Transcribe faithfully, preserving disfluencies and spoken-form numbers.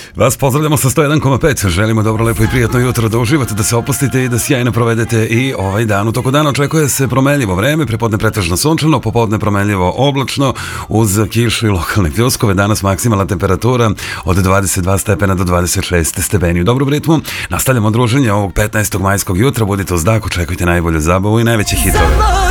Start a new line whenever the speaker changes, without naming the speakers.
Vas pozdravljamo sa sto jedan zarez pet. Želimo dobro, lepo i prijatno jutro, da uživate, da se opustite i da sjajno provedete i ovaj dan. U toku dana očekuje se promenljivo vreme, prepodne pretežno sunčano, popodne promenljivo oblačno, uz kišu i lokalne pljuskove. Danas maksimalna temperatura od dvadeset dva stepena do dvadeset šest stepeni. U dobrom ritmu nastavljamo druženje ovog petnaestog majskog jutra. Budite uz dak, očekujte najbolju zabavu i najveće hitove.